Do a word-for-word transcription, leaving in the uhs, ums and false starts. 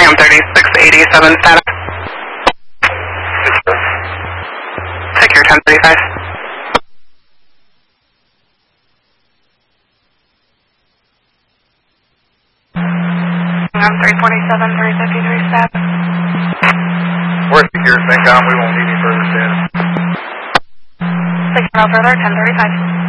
Cam thirty-six eighty-seven status. Take your ten thirty-five. Cam three forty-seven, three fifty-three status. We're secure, thank God we won't need any further status. Take no further, ten thirty-five.